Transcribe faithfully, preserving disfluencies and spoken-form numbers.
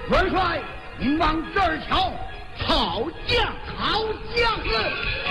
元帅，您往这儿瞧，好将，好将！